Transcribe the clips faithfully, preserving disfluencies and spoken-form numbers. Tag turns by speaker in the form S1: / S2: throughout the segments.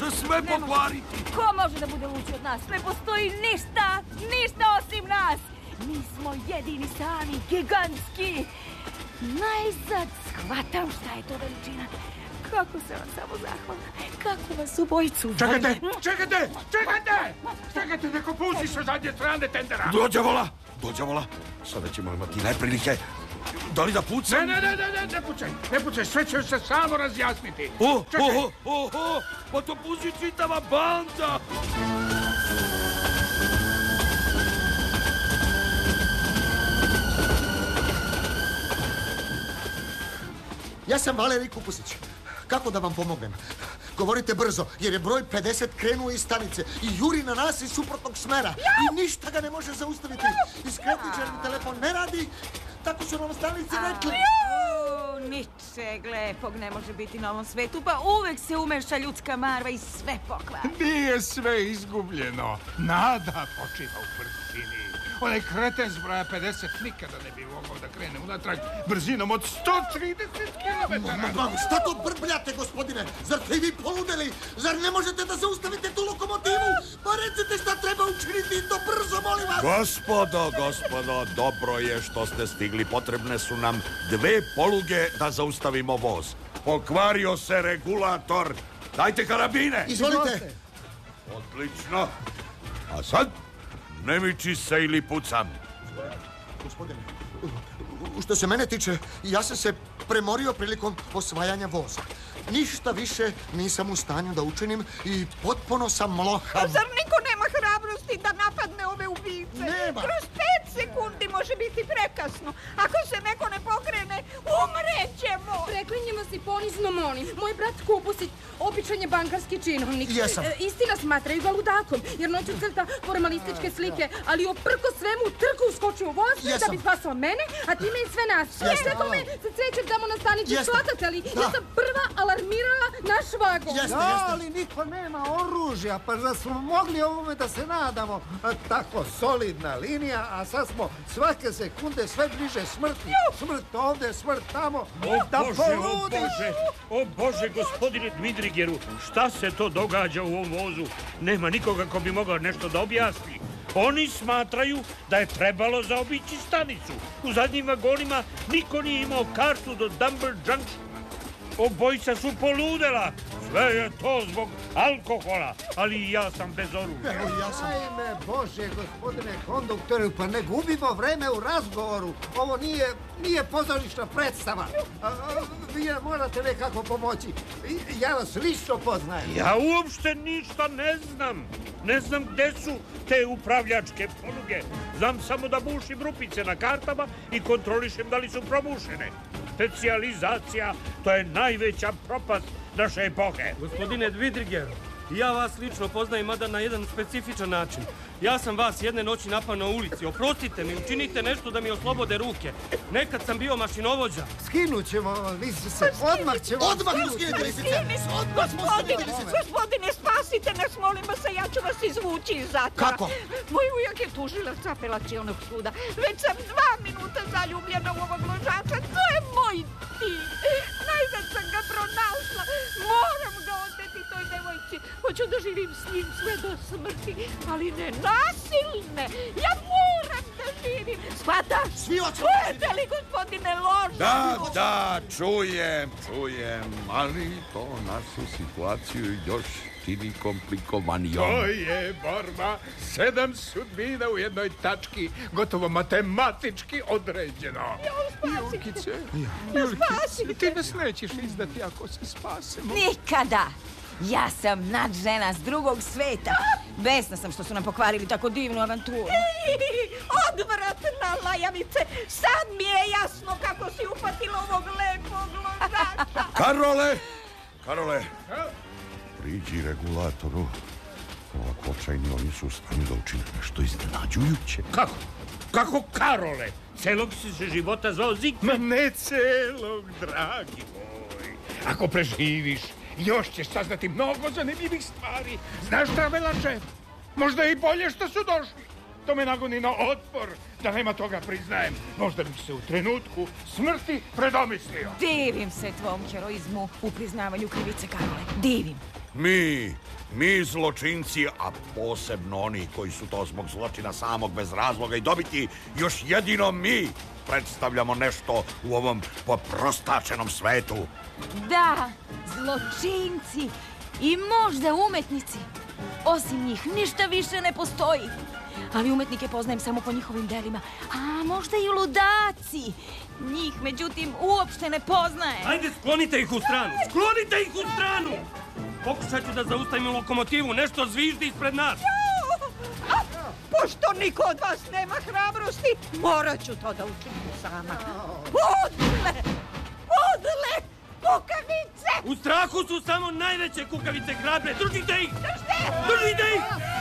S1: može sve pokvariti.
S2: Ko može da bude luči od nas? Ne postoji ništa, ništa osim nas. Mi smo jedini sami, gigantski. Najzad shvatam šta je to veličina. Kako se vam samo zahvalna. Kako vas obojicu volim.
S3: Čekajte, čekajte, čekajte! Čekajte, neko pusti sa zadnje strane tendera.
S1: Dođavola, dođavola. Sada ćemo imati neprilike. Da li da pucam?
S3: Ne, ne, ne, ne, ne, ne pucaj, ne pucaj, sve će se samo razjasniti.
S1: O, o, o, o, pa to puzi čitava banda.
S4: Ja sam Valerij Kupusić. Kako da vam pomognem? Govorite brzo, jer je broj pedeset krenuo iz stanice i juri na nas iz suprotnog smera. I ništa ga ne može zaustaviti. Iskretičarni telefon ne radi, tako su nam stanici rekli.
S2: Ničeg lepog ne može biti na ovom svetu, pa uvek se umeša ljudska marva i sve pokvari.
S3: Nije sve izgubljeno. Nada počiva u brzini. Onaj kreten s broja pedeset nikada ne bi mogao da krene unatrag brzinom od sto trideset kilometara.
S4: Vam, šta to brbljate, gospodine? Zar ste i vi poludeli? Zar ne možete da zaustavite tu lokomotivu? Pa recite šta treba učiniti i to brzo, molim vas.
S1: Gospodo, gospodo, dobro je što ste stigli. Potrebne su nam dve poluge da zaustavimo voz. Pokvario se regulator. Dajte karabine.
S4: Izvolite.
S1: Odlično. A sad, ne miči se ili pucam.
S4: Gospodine, što se mene tiče, ja sam se premorio prilikom osvajanja voza. Ništa više nisam u stanju da učinim i potpuno sam mlohav.
S5: A zar niko nema hrabrosti da napadne ove ubice?
S4: Nema.
S5: Kroz pet sekundi može biti prekasno. Ako se neko ne pokrene, umrećemo.
S6: Preklinjem vas i ponizno molim. Moj brat Kupusić, običan je bankarski činovnik.
S4: Jesam.
S6: E, istina, smatraju ga ludakom, jer noću crta formalističke slike, ali oprko svemu u trku uskočio u voz da bi spasao mene, a time i sve nas. Sve tome se cvećer tamo na stanici shvatate, ali ja sam prva alarmirala naš vagon.
S7: Da, ali niko nema oružja, pa da smo mogli ovome da se nadamo. Tako solidna linija, a sad smo svake sekunde sve bliže smrti. Smrt ovde, smrt tamo.
S8: O Bože, o Bože, o Bože, gospodine Dvidrigeru, šta se to događa u ovom vozu? Nema nikoga ko bi mogao nešto da objasni. Oni smatraju da je trebalo zaobići stanicu. U zadnjim vagonima niko nije imao kartu do Dumber Junction. Obojica su poludela. Sve je to zbog alkohola, ali ja sam bez oružja.
S4: Evo, ja sam...
S7: Ajme, Bože, gospodine konduktoru, pa ne gubimo vreme u razgovoru. Ovo nije, nije pozorišna predstava. A, a, vi morate nekako pomoći. Ja vas lično poznajem.
S8: Ja uopšte ništa ne znam. Ne znam gde su te upravljačke poluge. Znam samo da bušim rupice na kartama i kontrolišem da li su probušene. Specijalizacija, to je najveća propast naše epohe.
S9: Gospodine Dvidriger, ja vas lično poznajem, mada na jedan specifičan način. Ja sam vas jedne noći napao na ulici. Oprostite mi, učinite nešto da mi oslobode ruke. Nekad sam bio mašinovođa.
S7: Skinut ćemo lisice, odmah ćemo...
S4: Odmah mu skinite lisice! Odmah mu skinite lisice!
S5: Gospodine, spasite nas, molim vas, a ja ću vas izvući iz zatvora.
S4: Kako?
S5: Moj ujak je tužilac apelacionog suda. Već sam dva minuta zaljubljena u ovog ložača. To je moj tim. Najzad sam ga pronašla. Moram ga oteti toj devojci. Hoću da živim s njim sve do smrti, ali ne nasilne. Ja moram da živim. Shvataš?
S4: Svi hoćemo.
S5: Čujete li, gospodine Loža?
S1: Da, da, čujem, čujem, ali to našu situaciju još čini komplikovanijom.
S3: To je borba sedam sudbina u jednoj tački, gotovo matematički određeno. Julkice, Julkice, ti nas nećeš izdati ako se spasemo.
S2: Nikada! Ja sam nad žena s drugog sveta. Besna sam što su nam pokvarili tako divnu avanturu.
S5: Odvratna lajavice! Sad mi je jasno kako si upatila ovog lepog ložača.
S1: Karole! Karole! Priđi regulatoru. Ovako očajni oni su u stanju da učine nešto iznenađujuće.
S8: Kako? Kako Karole? Celog si se života zvao Zigfrid?
S3: Ma ne celog, dragi moj. Ako preživiš, još ćeš saznati mnogo zanimljivih stvari. Znaš, Travelače, možda je i bolje što su došli. To me nagoni na otpor, da nema toga priznajem. Možda bih se u trenutku smrti predomislio.
S2: Divim se tvom heroizmu u priznavanju krivice, Karole. Divim.
S1: Mi, mi zločinci, a posebno oni koji su to zbog zločina samog bez razloga i dobiti, još jedino mi predstavljamo nešto u ovom poprostačenom svetu.
S2: Da, zločinci i možda umetnici. Osim njih ništa više ne postoji. Ali umetnike poznajem samo po njihovim delima. A možda i ludaci. Njih, međutim, uopšte ne poznaje.
S9: Ajde, sklonite ih u stranu. Sklonite ih u stranu! Pokušat ću da zaustavim lokomotivu. Nešto zviždi ispred nas.
S5: A, pošto niko od vas nema hrabrosti, morat ću to da učinim sama. Podle! Podle! Kukavice!
S9: U strahu su samo najveće kukavice hrabre. Držite ih! Držite ih!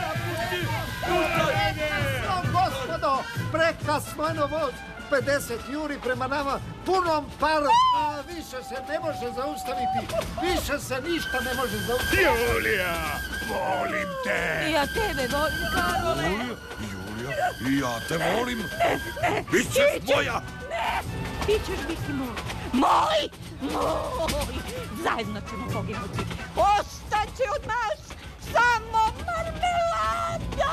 S7: Gospodo, prekasmano voz. pedeset juri prema nama punom parom. A više se ne može zaustaviti. Više se ništa ne može zaustaviti.
S1: Julija, volim te.
S2: I ja tebe volim, Karole.
S1: Julija, Julija, i ja te volim. Bićeš moja.
S2: Ne, ti ćeš biti moj. Moj! Moj! Zajedno ćemo poginuti.
S5: Ostaće od nas